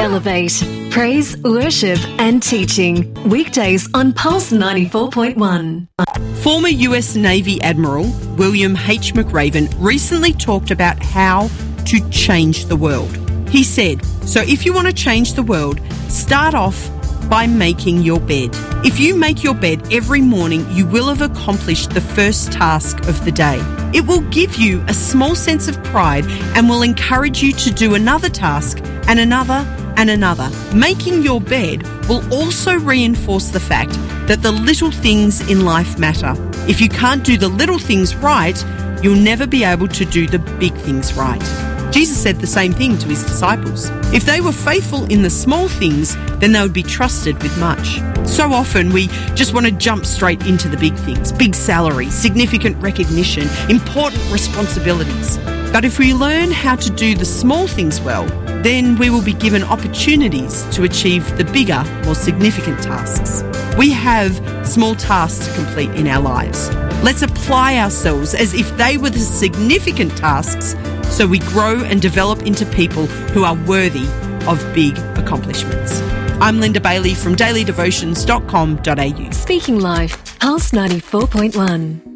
Elevate. Praise, worship and teaching. Weekdays on Pulse 94.1. Former US Navy Admiral William H. McRaven recently talked about how to change the world. He said, "So if you want to change the world, start off by making your bed. If you make your bed every morning, you will have accomplished the first task of the day. It will give you a small sense of pride and will encourage you to do another task and another and another. Making your bed will also reinforce the fact that the little things in life matter. If you can't do the little things right, you'll never be able to do the big things right." Jesus said the same thing to his disciples. If they were faithful in the small things, then they would be trusted with much. So often we just want to jump straight into the big things, big salary, significant recognition, important responsibilities. But if we learn how to do the small things well, then we will be given opportunities to achieve the bigger, more significant tasks. We have small tasks to complete in our lives. Let's apply ourselves as if they were the significant tasks, so we grow and develop into people who are worthy of big accomplishments. I'm Linda Bailey from dailydevotions.com.au. Speaking Life, Pulse 94.1.